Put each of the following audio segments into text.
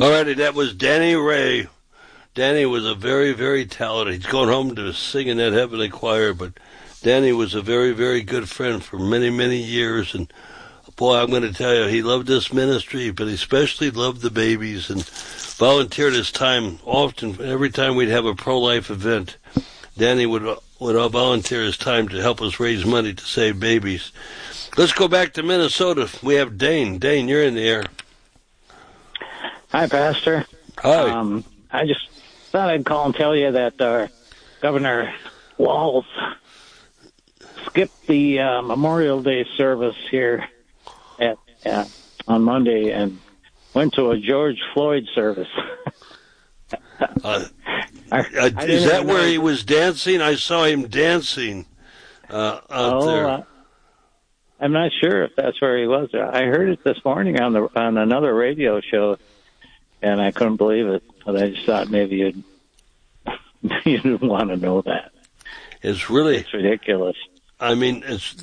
All righty, that was Danny Ray. Danny was a very, very talented. He's going home to sing in that heavenly choir, but Danny was a very, very good friend for many, many years. And boy, I'm going to tell you, he loved this ministry, but he especially loved the babies and volunteered his time often. Every time we'd have a pro-life event, Danny would volunteer his time to help us raise money to save babies. Let's go back to Minnesota. We have Dane. Dane, you're in the air. Hi, Pastor. Hi. I just thought I'd call and tell you that Governor Walz skipped the Memorial Day service here on Monday and went to a George Floyd service. Is that where he was dancing? I saw him dancing out there. I'm not sure if that's where he was. I heard it this morning on another radio show, and I couldn't believe it. But I just thought maybe you'd want to know that. It's ridiculous. I mean, it's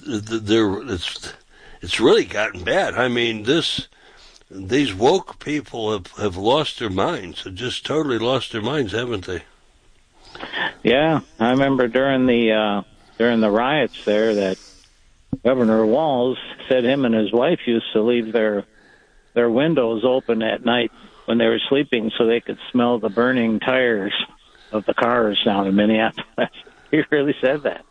really gotten bad. I mean, these woke people have lost their minds. Have just totally lost their minds, haven't they? Yeah, I remember during the riots there that Governor Walz said him and his wife used to leave their windows open at night when they were sleeping so they could smell the burning tires of the cars down in Minneapolis. He really said that.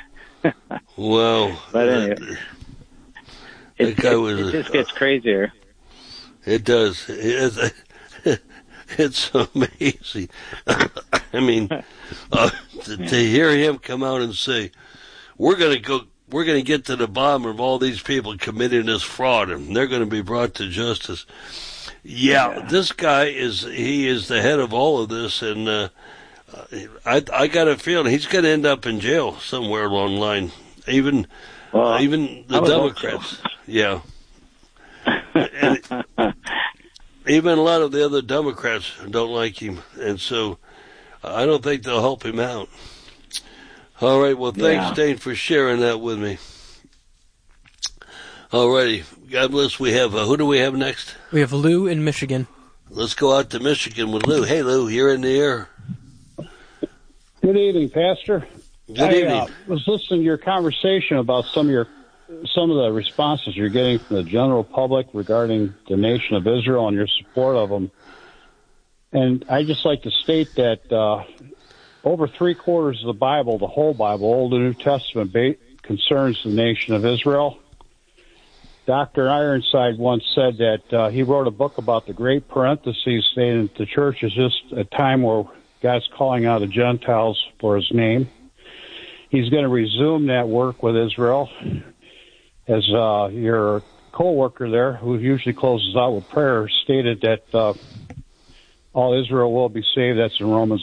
Well, but anyway, it just gets crazier. It does. It's amazing. I mean, to hear him come out and say, we're going to get to the bottom of all these people committing this fraud, and they're going to be brought to justice. Yeah, this guy is the head of all of this, and I got a feeling he's going to end up in jail somewhere along the line. Even the Democrats, so. Yeah. And even a lot of the other Democrats don't like him, and so I don't think they'll help him out. All right, well, thanks, Dane, for sharing that with me. All righty, God bless. We have, who do we have next? We have Lou in Michigan. Let's go out to Michigan with Lou. Hey, Lou, you're in the air. Good evening, Pastor. Good evening. I was listening to your conversation about some of the responses you're getting from the general public regarding the nation of Israel and your support of them. And I'd just like to state that over 3/4 of the Bible, the whole Bible, Old and New Testament, concerns the nation of Israel. Dr. Ironside once said that he wrote a book about the great parentheses, saying that the church is just a time where God's calling out the Gentiles for his name. He's going to resume that work with Israel. As your co-worker there, who usually closes out with prayer, stated that all Israel will be saved. That's in Romans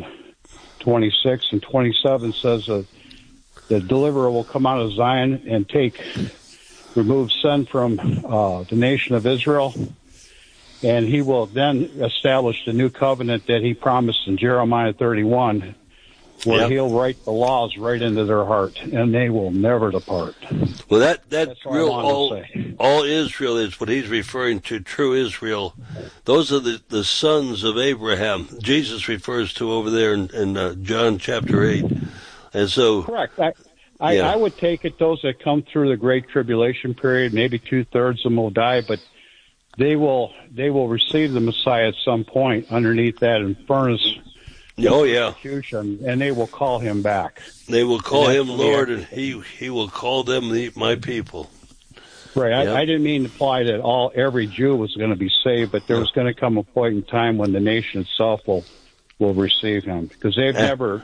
11:26 and 27 says that the deliverer will come out of Zion and remove sin from the nation of Israel, and he will then establish the new covenant that he promised in Jeremiah 31, where he'll write the laws right into their heart, and they will never depart. Well, that's real. All Israel is what he's referring to. True Israel, those are the sons of Abraham. Jesus refers to over there in John chapter 8, and so correct. I would take it those that come through the Great Tribulation period, maybe 2/3 of them will die, but they will receive the Messiah at some point underneath that furnace. Oh yeah, and they will call him back. They will call him Lord, and he will call them my people. Right. Yep. I didn't mean to imply that every Jew was going to be saved, but there was going to come a point in time when the nation itself will receive him, because they've never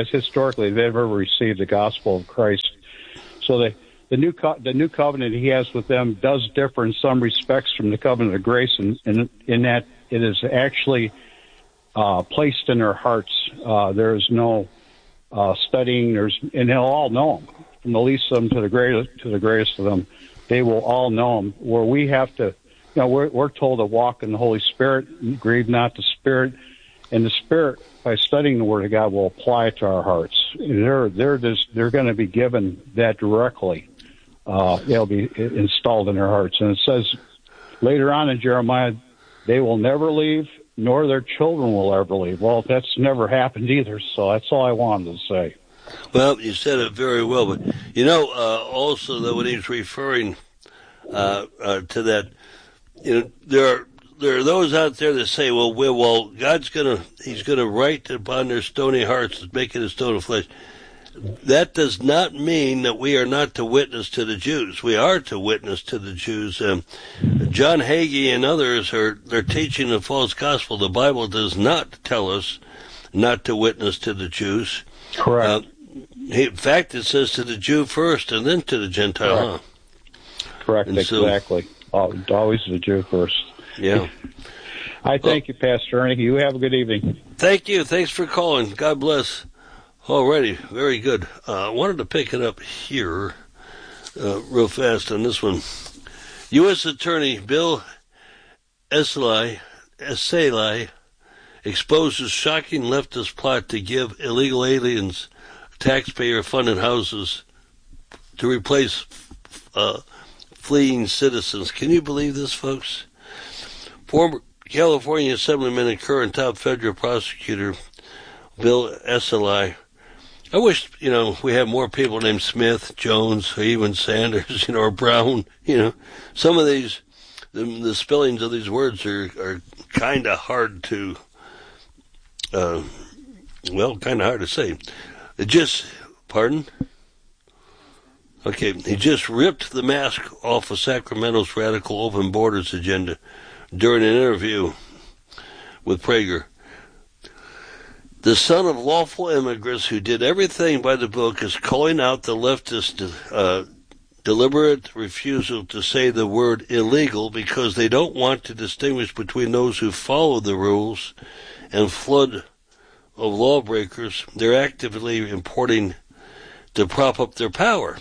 received the gospel of Christ. So the new covenant he has with them does differ in some respects from the covenant of grace, in that it is actually placed in their hearts. There is no studying. And they'll all know him, from the least of them to the greatest of them. They will all know him. Where we have to, we're told to walk in the Holy Spirit, grieve not the Spirit. And the Spirit, by studying the Word of God, will apply it to our hearts. They're going to be given that directly. They'll be installed in their hearts. And it says later on in Jeremiah they will never leave, nor their children will ever leave. Well, that's never happened either, so that's all I wanted to say. Well, you said it very well, but also that when he's referring to that, there are those out there that say, well, He's gonna write upon their stony hearts and make it a stone of flesh. That does not mean that we are not to witness to the Jews. We are to witness to the Jews. John Hagee and others they're teaching a false gospel. The Bible does not tell us not to witness to the Jews. Correct. In fact, it says to the Jew first and then to the Gentile. Correct, exactly. Always the Jew first. Yeah. I thank you, Pastor Ernie. You have a good evening. Thank you. Thanks for calling. God bless. Alrighty, very good. I wanted to pick it up here real fast on this one. U.S. Attorney Bill Esseli exposes shocking leftist plot to give illegal aliens taxpayer-funded houses to replace fleeing citizens. Can you believe this, folks? Former California Assemblyman and current top federal prosecutor Bill Esseli. I wish, we had more people named Smith, Jones, or even Sanders, or Brown. Some of these, the spellings of these words are kind of hard to, kind of hard to say. Pardon? Okay, he just ripped the mask off of Sacramento's radical open borders agenda during an interview with Prager. The son of lawful immigrants who did everything by the book is calling out the leftist deliberate refusal to say the word illegal because they don't want to distinguish between those who follow the rules and flood of lawbreakers they're actively importing to prop up their power.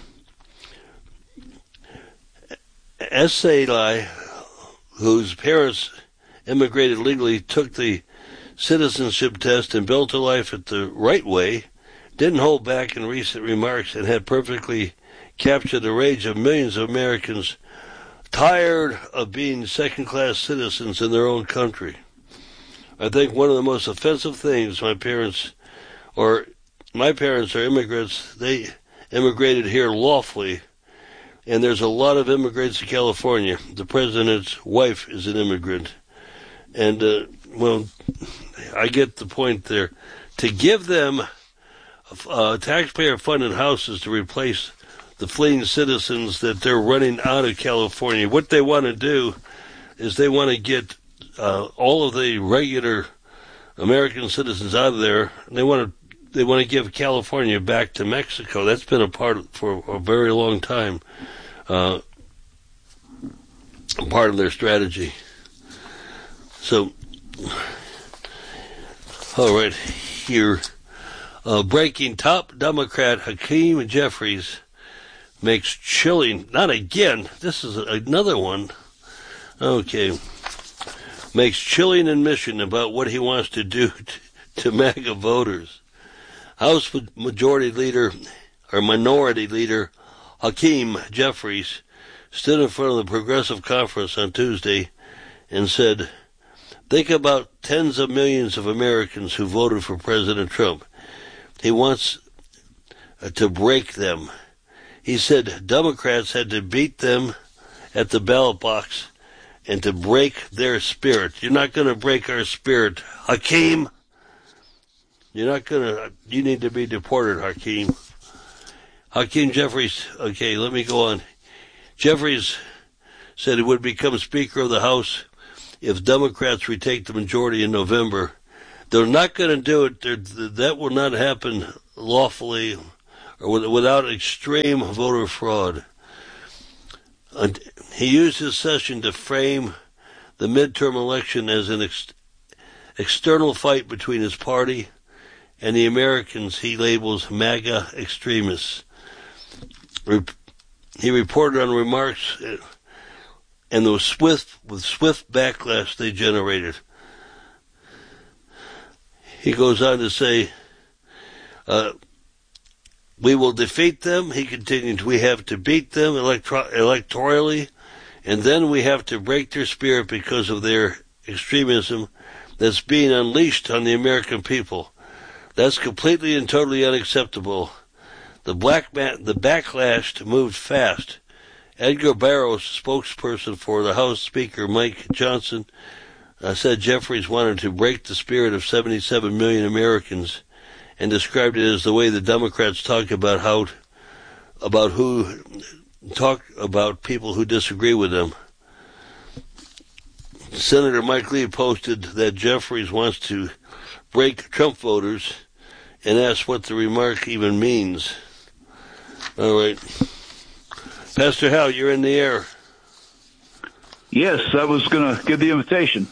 Esseli, whose parents immigrated legally, took the citizenship test and built a life at the right way, didn't hold back in recent remarks, and had perfectly captured the rage of millions of Americans tired of being second-class citizens in their own country. I think one of the most offensive things my parents are immigrants. They immigrated here lawfully, and there's a lot of immigrants in California. The president's wife is an immigrant. And, I get the point there. To give them taxpayer-funded houses to replace the fleeing citizens that they're running out of California, what they want to do is they want to get all of the regular American citizens out of there. And they want to give California back to Mexico. That's been a part for a very long time, part of their strategy. So, all right, here, breaking top Democrat Hakeem Jeffries makes chilling, not again, this is another one, okay, makes chilling admission about what he wants to do to MAGA voters. House Minority Leader Hakeem Jeffries stood in front of the Progressive Conference on Tuesday and said, "Think about tens of millions of Americans who voted for President Trump. He wants to break them." He said Democrats had to beat them at the ballot box and to break their spirit. You're not going to break our spirit, Hakeem. You need to be deported, Hakeem. Hakeem Jeffries, okay, let me go on. Jeffries said he would become Speaker of the House if Democrats retake the majority in November. They're not going to do it. That will not happen lawfully or without extreme voter fraud. He used his session to frame the midterm election as an external fight between his party and the Americans he labels MAGA extremists. He reported on remarks and the swift backlash they generated. He goes on to say, "We will defeat them," he continued. "We have to beat them electorally, and then we have to break their spirit because of their extremism that's being unleashed on the American people. That's completely and totally unacceptable. The backlash moved fast. Edgar Barrows, spokesperson for the House Speaker Mike Johnson, said Jeffries wanted to break the spirit of 77 million Americans and described it as the way the Democrats talk about people who disagree with them. Senator Mike Lee posted that Jeffries wants to break Trump voters and asked what the remark even means. All right. Pastor Hal, you're in the air. Yes, I was going to give the invitation.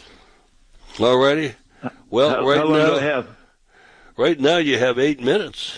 All righty. Well, how long do I have? Right now you have 8 minutes.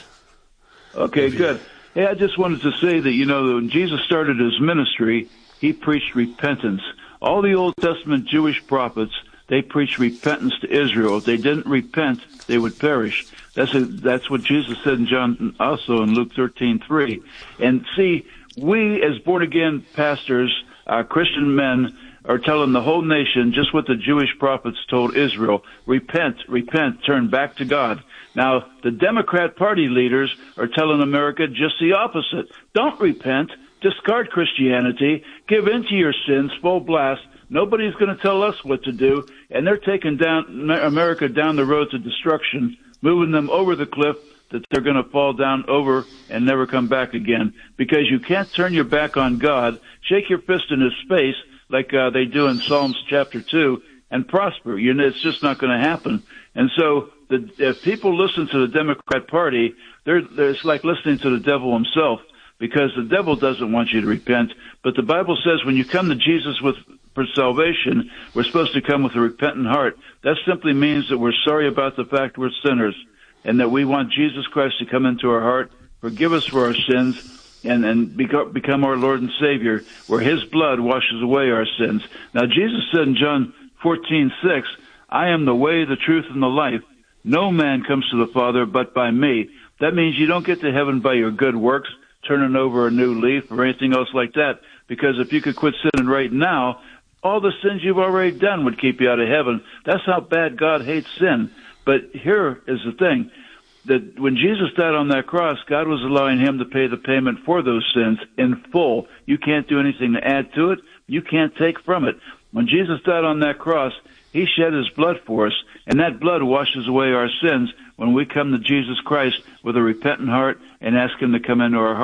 Okay, good. Hey, I just wanted to say that, when Jesus started his ministry, he preached repentance. All the Old Testament Jewish prophets, they preached repentance to Israel. If they didn't repent, they would perish. That's what Jesus said in John, also in Luke 13:3. And see, we as born-again pastors, Christian men, are telling the whole nation just what the Jewish prophets told Israel. Repent, repent, turn back to God. Now, the Democrat Party leaders are telling America just the opposite. Don't repent. Discard Christianity. Give in to your sins full blast. Nobody's going to tell us what to do. And they're taking down America down the road to destruction, moving them over the cliff that they're going to fall down over and never come back again. Because you can't turn your back on God, shake your fist in his face like they do in Psalms chapter 2, and prosper. It's just not going to happen. And so if people listen to the Democrat Party, it's like listening to the devil himself, because the devil doesn't want you to repent. But the Bible says when you come to Jesus for salvation, we're supposed to come with a repentant heart. That simply means that we're sorry about the fact we're sinners, and that we want Jesus Christ to come into our heart, forgive us for our sins, and become our Lord and Savior, where his blood washes away our sins. Now, Jesus said in John 14:6, I am the way, the truth, and the life. No man comes to the Father but by me. That means you don't get to heaven by your good works, turning over a new leaf, or anything else like that. Because if you could quit sinning right now, all the sins you've already done would keep you out of heaven. That's how bad God hates sin. But here is the thing, that when Jesus died on that cross, God was allowing him to pay the payment for those sins in full. You can't do anything to add to it. You can't take from it. When Jesus died on that cross, he shed his blood for us, and that blood washes away our sins when we come to Jesus Christ with a repentant heart and ask him to come into our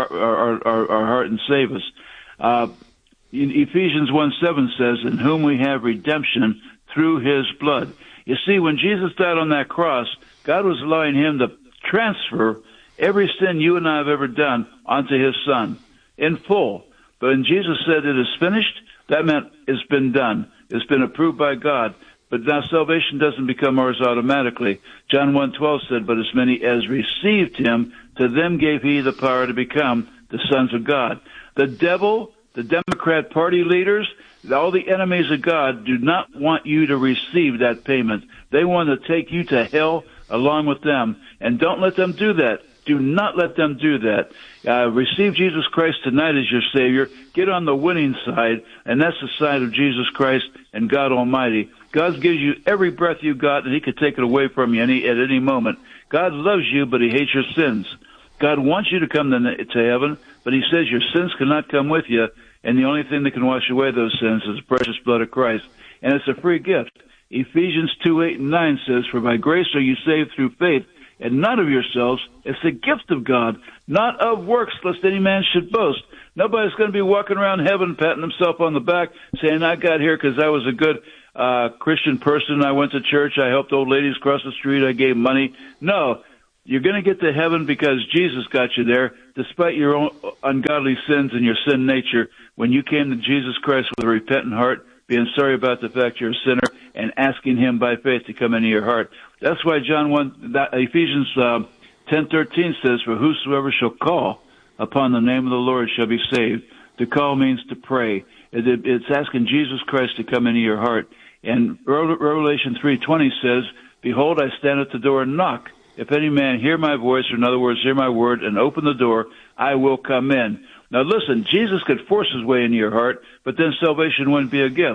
heart and save us. Ephesians 1:7 says, in whom we have redemption through his blood. You see, when Jesus died on that cross, God was allowing him to transfer every sin you and I have ever done onto his son in full. But when Jesus said it is finished, that meant it's been done. It's been approved by God. But now salvation doesn't become ours automatically. John 1:12 said, but as many as received him, to them gave he the power to become the sons of God. The devil, the Democrat Party leaders, all the enemies of God do not want you to receive that payment. They want to take you to hell along with them. And don't let them do that. Do not let them do that. Receive Jesus Christ tonight as your Savior. Get on the winning side, and that's the side of Jesus Christ and God Almighty. God gives you every breath you got, and he could take it away from you at any moment. God loves you, but he hates your sins. God wants you to come to heaven, but he says your sins cannot come with you, and the only thing that can wash away those sins is the precious blood of Christ. And it's a free gift. Ephesians 2:8-9 says, for by grace are you saved through faith, and not of yourselves. It's the gift of God, not of works, lest any man should boast. Nobody's going to be walking around heaven patting himself on the back, saying, I got here because I was a good Christian person. I went to church. I helped old ladies cross the street. I gave money. No, you're going to get to heaven because Jesus got you there, despite your own ungodly sins and your sin nature. When you came to Jesus Christ with a repentant heart, being sorry about the fact you're a sinner, and asking him by faith to come into your heart. That's why Ephesians 10:13 says, for whosoever shall call upon the name of the Lord shall be saved. To call means to pray. It's asking Jesus Christ to come into your heart. And Revelation 3:20 says, behold, I stand at the door and knock. If any man hear my voice, or in other words, hear my word, and open the door, I will come in. Now listen, Jesus could force his way into your heart, but then salvation wouldn't be a gift.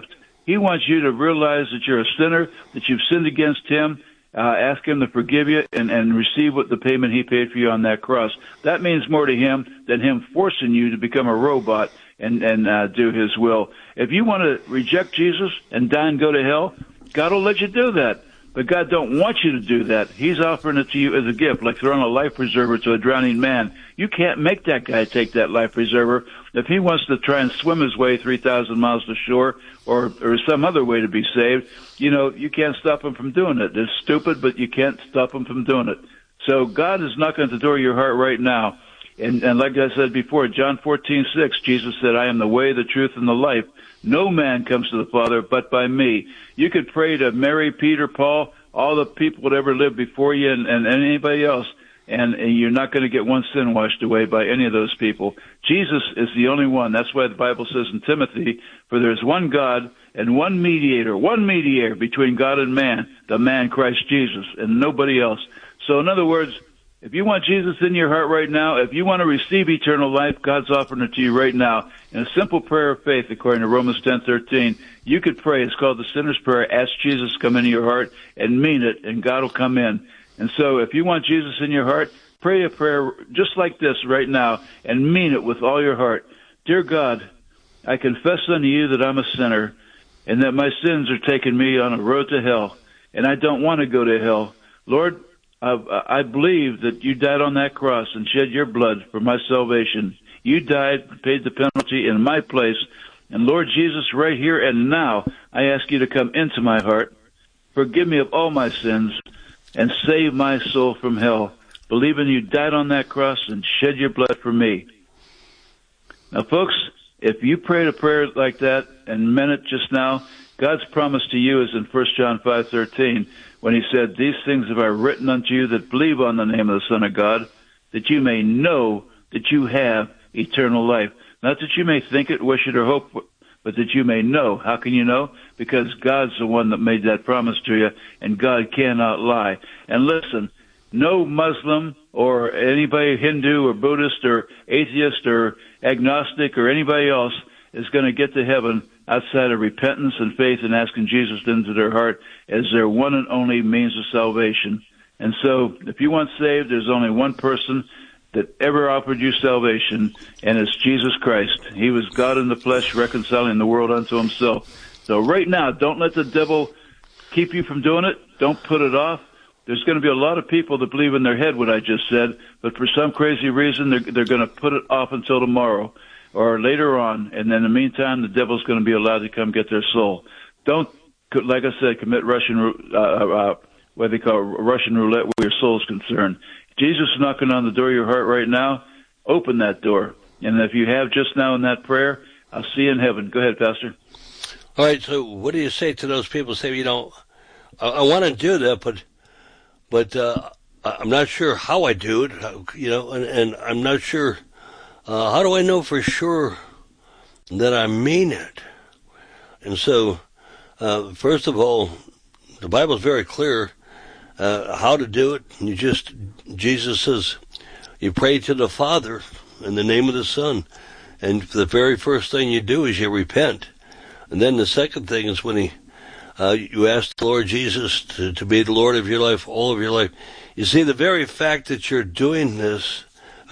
He wants you to realize that you're a sinner, that you've sinned against him. Ask him to forgive you and receive what the payment he paid for you on that cross. That means more to him than him forcing you to become a robot and do his will. If you want to reject Jesus and die and go to hell, God will let you do that. But God don't want you to do that. He's offering it to you as a gift, like throwing a life preserver to a drowning man. You can't make that guy take that life preserver. If he wants to try and swim his way 3,000 miles to shore or some other way to be saved, you can't stop him from doing it. It's stupid, but you can't stop him from doing it. So God is knocking at the door of your heart right now. And like I said before, John 14:6, Jesus said, I am the way, the truth, and the life. No man comes to the Father but by me. You could pray to Mary, Peter, Paul, all the people that ever lived before you and anybody else, and you're not going to get one sin washed away by any of those people. Jesus is the only one. That's why the Bible says in Timothy, for there's one God and one mediator between God and man, the man Christ Jesus, and nobody else. So in other words, if you want Jesus in your heart right now, if you want to receive eternal life, God's offering it to you right now. In a simple prayer of faith, according to Romans 10:13, you could pray. It's called the sinner's prayer. Ask Jesus to come into your heart and mean it, and God will come in. And so if you want Jesus in your heart, pray a prayer just like this right now and mean it with all your heart. Dear God, I confess unto you that I'm a sinner and that my sins are taking me on a road to hell, and I don't want to go to hell. Lord, I believe that you died on that cross and shed your blood for my salvation. You died, paid the penalty in my place. And Lord Jesus, right here and now, I ask you to come into my heart, forgive me of all my sins, and save my soul from hell, believing you died on that cross and shed your blood for me. Now, folks, if you prayed a prayer like that and meant it just now, God's promise to you is in 1 John 5:13, when he said, these things have I written unto you that believe on the name of the Son of God, that you may know that you have eternal life. Not that you may think it, wish it, or hope, but that you may know. How can you know? Because God's the one that made that promise to you, and God cannot lie. And listen, no Muslim or anybody, Hindu or Buddhist or atheist or agnostic or anybody else is going to get to heaven outside of repentance and faith and asking Jesus into their heart as their one and only means of salvation. And so if you want saved, there's only one person that ever offered you salvation, and it's Jesus Christ. He was God in the flesh, reconciling the world unto himself. So right now, don't let the devil keep you from doing it. Don't put it off. There's going to be a lot of people that believe in their head what I just said, but for some crazy reason, they're going to put it off until tomorrow or later on, and in the meantime, the devil's going to be allowed to come get their soul. Don't, like I said, commit Russian what they call Russian roulette where your soul is concerned. Jesus is knocking on the door of your heart right now. Open that door. And if you have just now in that prayer, I'll see you in heaven. Go ahead, Pastor. All right, so what do you say to those people who say, I want to do that, but I'm not sure how I do it, and I'm not sure, how do I know for sure that I mean it? And so, first of all, the Bible's very clear how to do it. Jesus says, you pray to the Father in the name of the Son, and the very first thing you do is you repent. And then the second thing is when you ask the Lord Jesus to be the Lord of your life, all of your life. You see, the very fact that you're doing this,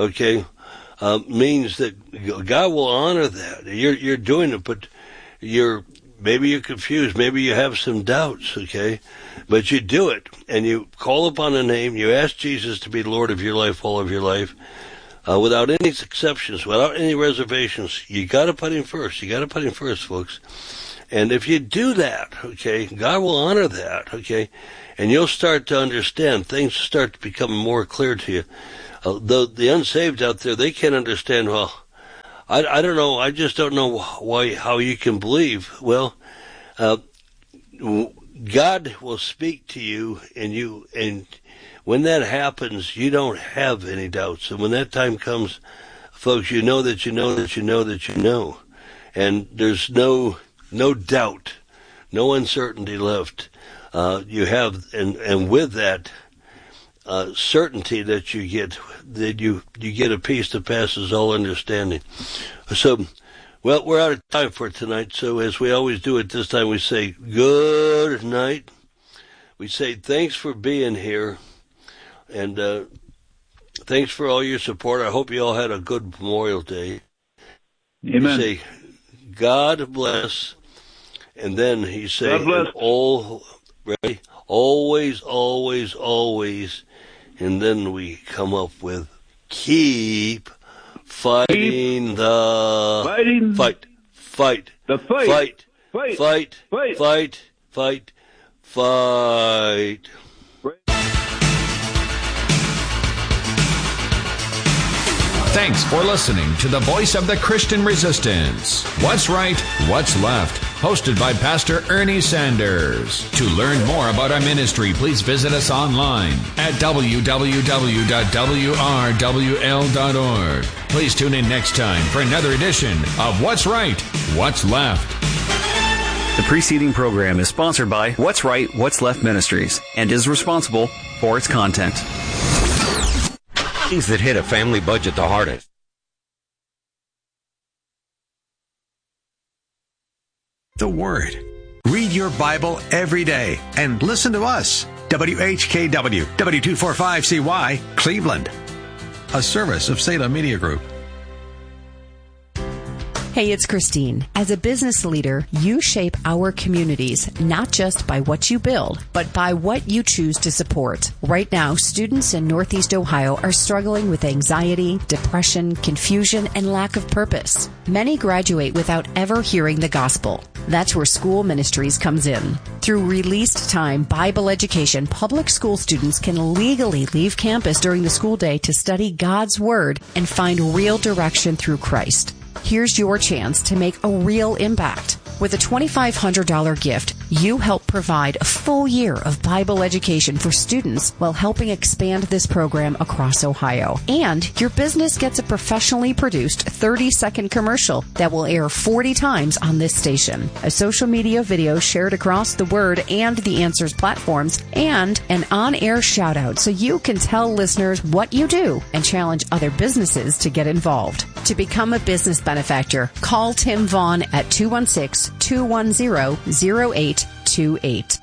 means that God will honor that. You're doing it, but maybe you're confused, maybe you have some doubts, but you do it, and you call upon the name, you ask Jesus to be the Lord of your life, all of your life, without any exceptions, without any reservations. You got to put him first. You got to put him first, folks. And if you do that, God will honor that, and you'll start to understand. Things start to become more clear to you. The unsaved out there, they can't understand, I don't know, I just don't know how you can believe. Well, God will speak to you, and when that happens, you don't have any doubts. And when that time comes, folks, you know that you know that you know that you know. And there's no doubt, no uncertainty left. You have, and with that certainty that you get a peace that passes all understanding. So, Well, we're out of time for tonight, so as we always do at this time, we say good night. We say thanks for being here, and thanks for all your support. I hope you all had a good Memorial Day. Amen. We say God bless, and then he say, ready? Always, always, always, and then we come up with keep fighting the fight. The fight. Fight. Thanks for listening to the Voice of the Christian Resistance. What's Right, What's Left? Hosted by Pastor Ernie Sanders. To learn more about our ministry, please visit us online at www.wrwl.org. Please tune in next time for another edition of What's Right, What's Left. The preceding program is sponsored by What's Right, What's Left Ministries and is responsible for its content. Things that hit a family budget the hardest. The Word. Read your Bible every day and listen to us. WHKW, W245CY, Cleveland. A service of Salem Media Group. Hey, it's Christine. As a business leader, you shape our communities, not just by what you build, but by what you choose to support. Right now, students in Northeast Ohio are struggling with anxiety, depression, confusion, and lack of purpose. Many graduate without ever hearing the gospel. That's where School Ministries comes in. Through released time Bible education, public school students can legally leave campus during the school day to study God's Word and find real direction through Christ. Here's your chance to make a real impact. With a $2,500 gift, you help provide a full year of Bible education for students while helping expand this program across Ohio. And your business gets a professionally produced 30-second commercial that will air 40 times on this station, a social media video shared across the Word and the Answers platforms, and an on-air shout-out so you can tell listeners what you do and challenge other businesses to get involved. To become a business benefactor, call Tim Vaughn at 216-210-0828.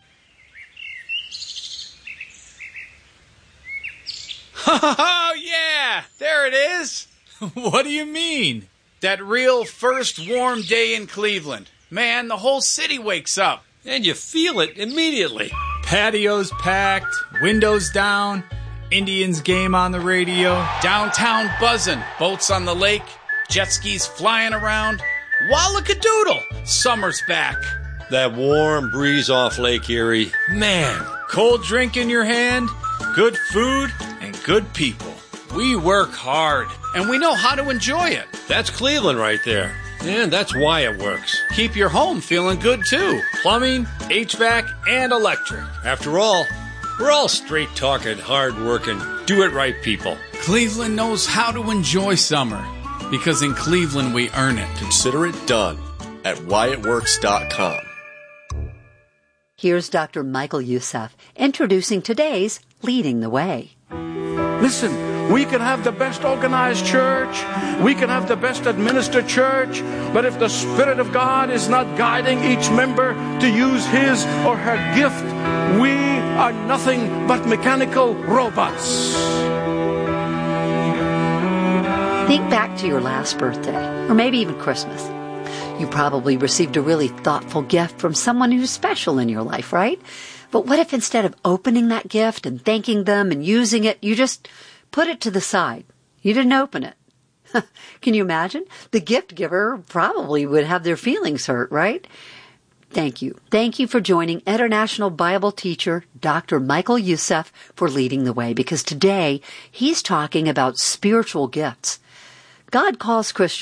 Oh, yeah! There it is! What do you mean? That real first warm day in Cleveland. Man, the whole city wakes up. And you feel it immediately. Patios packed, windows down, Indians game on the radio, downtown buzzing, boats on the lake, jet skis flying around. Wallakadoodle! Summer's back. That warm breeze off Lake Erie. Man. Cold drink in your hand, good food, and good people. We work hard, and we know how to enjoy it. That's Cleveland right there. And that's why it works. Keep your home feeling good, too. Plumbing, HVAC, and electric. After all, we're all straight-talking, hard-working, do-it-right people. Cleveland knows how to enjoy summer, because in Cleveland we earn it. Consider it done at whyitworks.com. Here's Dr. Michael Youssef introducing today's Leading the Way. Listen, we can have the best organized church, we can have the best administered church, but if the Spirit of God is not guiding each member to use his or her gift, we are nothing but mechanical robots. Think back to your last birthday, or maybe even Christmas. You probably received a really thoughtful gift from someone who's special in your life, right? But what if instead of opening that gift and thanking them and using it, you just put it to the side? You didn't open it. Can you imagine? The gift giver probably would have their feelings hurt, right? Thank you. Thank you for joining International Bible teacher Dr. Michael Youssef for Leading the Way, because today he's talking about spiritual gifts. God calls Christians